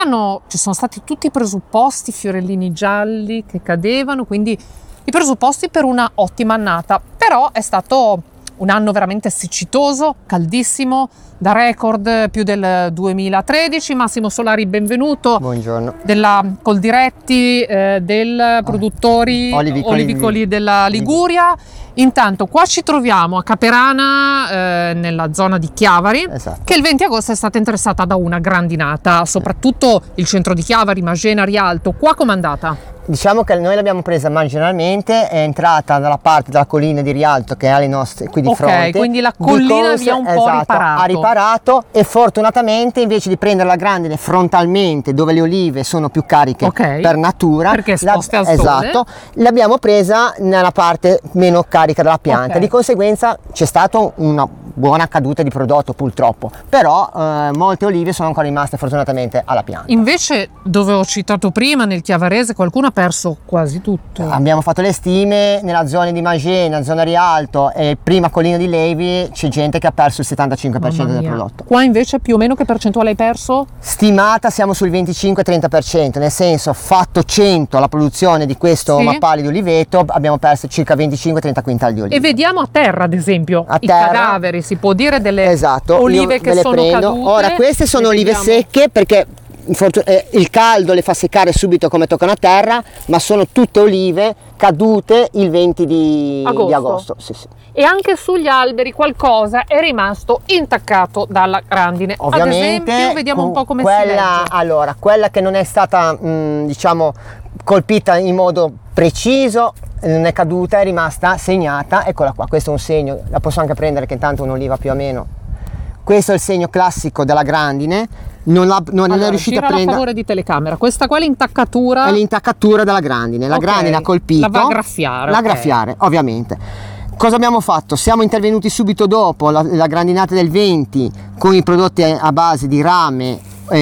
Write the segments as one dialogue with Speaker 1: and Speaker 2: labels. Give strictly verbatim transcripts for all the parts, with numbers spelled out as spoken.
Speaker 1: Hanno, ci sono stati tutti i presupposti, fiorellini gialli che cadevano, quindi i presupposti per una ottima annata, però è stato un anno veramente siccitoso, caldissimo, da record più del duemilatredici. Massimo Solari, benvenuto.
Speaker 2: Buongiorno.
Speaker 1: Della Coldiretti, eh, del produttori
Speaker 2: olivicoli,
Speaker 1: olivicoli della Liguria. Intanto qua ci troviamo a Caperana, eh, nella zona di Chiavari,
Speaker 2: Esatto.
Speaker 1: che il venti agosto è stata interessata da una grandinata, soprattutto il centro di Chiavari, Magena, Rialto. Qua com'è andata?
Speaker 2: Diciamo che noi l'abbiamo presa marginalmente, è entrata dalla parte della collina di Rialto che ha le nostre qui di
Speaker 1: Ok,
Speaker 2: fronte.
Speaker 1: quindi la collina vi ha un po'
Speaker 2: esatto,
Speaker 1: riparato.
Speaker 2: ha riparato e fortunatamente invece di prendere la grandine frontalmente dove le olive sono più cariche
Speaker 1: Ok,
Speaker 2: per natura,
Speaker 1: perché esposte al sole.
Speaker 2: esatto, l'abbiamo presa nella parte meno carica della pianta,
Speaker 1: Ok.
Speaker 2: di conseguenza c'è stata una buona caduta di prodotto purtroppo, però eh, molte olive sono ancora rimaste fortunatamente alla pianta.
Speaker 1: Invece, dove ho citato prima, nel Chiavarese, qualcuno ha perso quasi tutto.
Speaker 2: Abbiamo fatto le stime nella zona di Magena, zona Rialto e prima collina di Levi, c'è gente che ha perso il settantacinque per cento
Speaker 1: Mamma
Speaker 2: del
Speaker 1: mia.
Speaker 2: prodotto.
Speaker 1: Qua invece più o meno che percentuale hai perso?
Speaker 2: Stimata siamo sul venticinque trenta per cento, nel senso fatto cento la produzione di questo
Speaker 1: Sì.
Speaker 2: mappale di oliveto, abbiamo perso circa venticinque trenta quintali di olive.
Speaker 1: E vediamo a terra, ad esempio,
Speaker 2: A
Speaker 1: i
Speaker 2: terra.
Speaker 1: cadaveri, si può dire, delle
Speaker 2: Esatto,
Speaker 1: olive
Speaker 2: io
Speaker 1: che
Speaker 2: ve le
Speaker 1: sono
Speaker 2: prendo.
Speaker 1: cadute.
Speaker 2: Ora queste sono
Speaker 1: Le
Speaker 2: olive
Speaker 1: vediamo.
Speaker 2: secche perché fortu- eh, il caldo le fa seccare subito come toccano a terra, ma sono tutte olive cadute il venti di
Speaker 1: Agosto.
Speaker 2: di agosto. Sì, sì.
Speaker 1: E anche sugli alberi qualcosa è rimasto intaccato dalla grandine.
Speaker 2: Ovviamente
Speaker 1: Ad esempio, vediamo un po' come
Speaker 2: quella,
Speaker 1: si legge.
Speaker 2: allora, quella che non è stata mh, diciamo colpita in modo preciso, non è caduta, è rimasta segnata. Eccola qua, questo è un segno, la posso anche prendere che intanto è un'oliva più o meno. Questo è il segno classico della grandine, non, la, non
Speaker 1: Allora,
Speaker 2: è riuscita
Speaker 1: gira
Speaker 2: a
Speaker 1: a
Speaker 2: prendere.
Speaker 1: favore di telecamera. Questa qua è l'intaccatura.
Speaker 2: È l'intaccatura della grandine, la
Speaker 1: Ok,
Speaker 2: grandine ha colpito.
Speaker 1: la va a graffiare,
Speaker 2: La
Speaker 1: ok.
Speaker 2: graffiare, ovviamente. Cosa abbiamo fatto? Siamo intervenuti subito dopo la, la grandinata del venti con i prodotti a base di rame,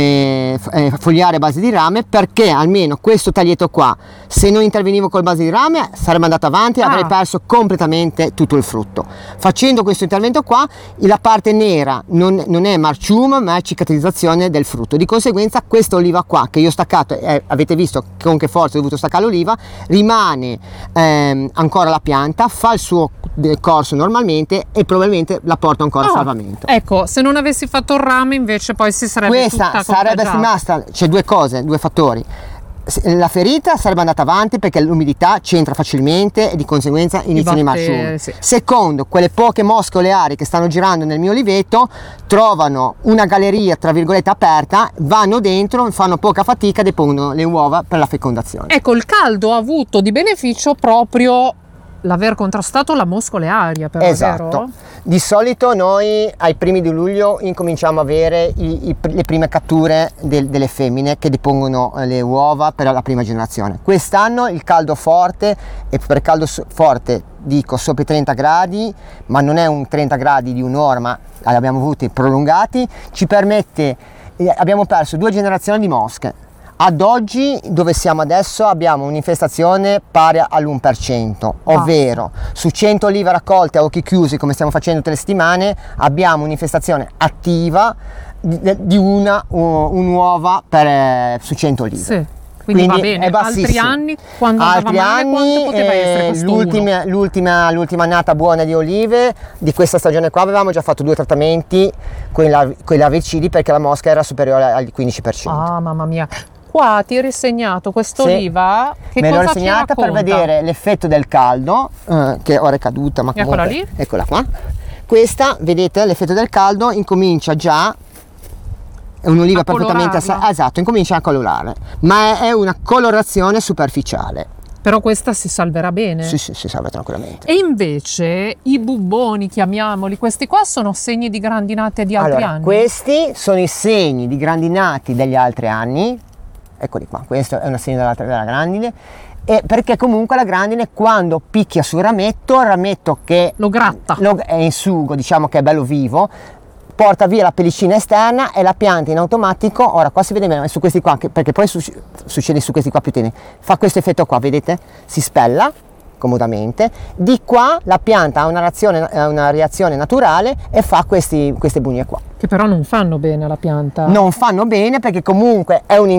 Speaker 2: eh, f- eh, fogliare a base di rame, perché almeno questo taglietto qua, se non intervenivo col base di rame sarebbe andato avanti e
Speaker 1: Ah.
Speaker 2: avrei perso completamente tutto il frutto. Facendo questo intervento qua, la parte nera non, non è marciume ma è cicatrizzazione del frutto, di conseguenza questa oliva qua che io ho staccato, eh, avete visto con che forza ho dovuto staccare l'oliva, rimane ehm, ancora la pianta, fa il suo corso normalmente e probabilmente la porto ancora a
Speaker 1: Ah,
Speaker 2: salvamento.
Speaker 1: Ecco, se non avessi fatto il rame invece poi si sarebbe
Speaker 2: Questa
Speaker 1: tutta
Speaker 2: sarebbe
Speaker 1: contagiata.
Speaker 2: rimasta, c'è due cose, due fattori. La ferita sarebbe andata avanti perché l'umidità c'entra facilmente e di conseguenza iniziano i
Speaker 1: batteri,
Speaker 2: marciumi.
Speaker 1: sì.
Speaker 2: Secondo, quelle poche mosche oleari che stanno girando nel mio oliveto trovano una galleria tra virgolette aperta, vanno dentro, fanno poca fatica e depongono le uova per la fecondazione.
Speaker 1: Ecco, il caldo ha avuto di beneficio proprio l'aver contrastato la mosca olearia, però,
Speaker 2: Esatto.
Speaker 1: vero?
Speaker 2: Di solito noi ai primi di luglio incominciamo a avere i- i- le prime catture del- delle femmine che depongono eh, le uova per la prima generazione. Quest'anno il caldo forte, e per caldo so- forte dico sopra i trenta gradi, ma non è un trenta gradi di un'ora, ma li abbiamo avuti prolungati, ci permette, eh, abbiamo perso due generazioni di mosche. Ad oggi, dove siamo adesso, abbiamo un'infestazione pari all'uno per cento, ovvero su cento olive raccolte a occhi chiusi, come stiamo facendo tutte le settimane, abbiamo un'infestazione attiva di, di una u- un'uova per, eh, su cento olive.
Speaker 1: Sì. Quindi, va bene.
Speaker 2: è bassissimo.
Speaker 1: Altri anni, quando andava
Speaker 2: Altri
Speaker 1: male,
Speaker 2: anni,
Speaker 1: quanto poteva
Speaker 2: eh,
Speaker 1: essere questo
Speaker 2: l'ultima,
Speaker 1: uno?
Speaker 2: l'ultima, l'ultima annata buona di olive di questa stagione qua avevamo già fatto due trattamenti con i, lav- con i larvicidi perché la mosca era superiore al quindici per cento.
Speaker 1: Ah, mamma mia. Qua ti hai risegnato quest'oliva. Che
Speaker 2: Me l'ho
Speaker 1: cosa ci
Speaker 2: risegnata per
Speaker 1: racconta?
Speaker 2: vedere l'effetto del caldo, eh, che ora è caduta, ma
Speaker 1: Eccola
Speaker 2: comunque,
Speaker 1: lì.
Speaker 2: eccola qua. Questa, vedete, l'effetto del caldo incomincia già, è un'oliva
Speaker 1: A
Speaker 2: perfettamente
Speaker 1: colorarla.
Speaker 2: assa- esatto, incomincia a colorare, ma è, è una colorazione superficiale.
Speaker 1: Però questa si salverà bene.
Speaker 2: Sì, sì, si salva tranquillamente.
Speaker 1: E invece i bubboni, chiamiamoli, questi qua sono segni di grandinate di altri
Speaker 2: Allora,
Speaker 1: anni.
Speaker 2: questi sono i segni di grandinati degli altri anni, eccoli qua, questo è un segno della, della grandine, e perché comunque la grandine quando picchia sul rametto, il rametto che
Speaker 1: Lo gratta.
Speaker 2: lo- è in sugo, diciamo che è bello vivo, porta via la pellicina esterna e la pianta in automatico, ora qua si vede meno, è su questi qua, che- perché poi su- succede su questi qua più teneri, fa questo effetto qua, vedete? Si spella, comodamente. Di qua la pianta ha una reazione, una reazione naturale e fa questi, queste bugne qua.
Speaker 1: Che però non fanno bene alla pianta.
Speaker 2: Non fanno bene perché comunque è un